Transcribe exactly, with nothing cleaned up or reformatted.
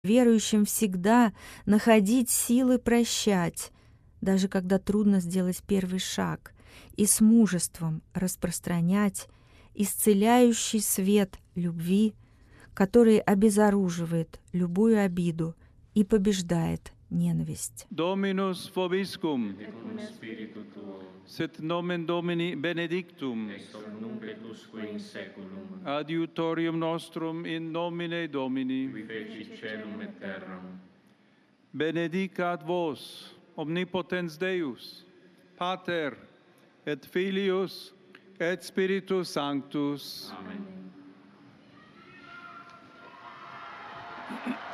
верующим всегда находить силы прощать, даже когда трудно сделать первый шаг, и с мужеством распространять исцеляющий свет любви, который обезоруживает любую обиду и побеждает ненависть. Dominus vobiscum. Sit nomen Domini benedictum. Adiutorium nostrum in nomine Domini. Qui fecit caelum et terram. Benedicat vos, omnipotens Deus, Pater, et Filius, et Spiritus Sanctus. Amen.